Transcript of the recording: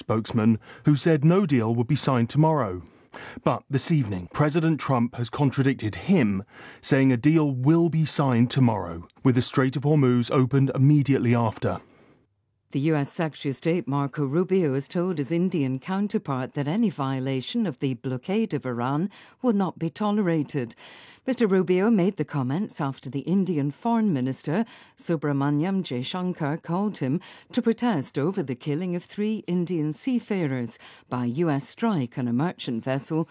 spokesman who said no deal would be signed tomorrow. But this evening, President Trump has contradicted him, saying a deal will be signed tomorrow, with the Strait of Hormuz opened immediately after. The U.S. Secretary of State Marco Rubio has told his Indian counterpart that any violation of the blockade of Iran will not be tolerated. Mr. Rubio made the comments after the Indian Foreign Minister Subrahmanyam Jaishankar called him to protest over the killing of 3 Indian seafarers by a U.S. strike on a merchant vessel